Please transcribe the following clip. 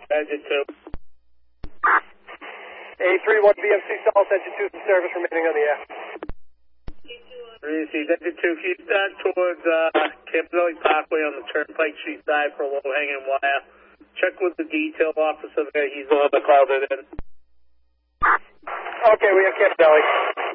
Engine 2. A31 BMC South, Engine 2 in service, remaining on the air. Received. Engine 2, can you start towards Campanelli Parkway on the Turnpike Street side for a low-hanging wire? Check with the detail officer there. He's a little bit clouded in. Okay, we have Campanelli.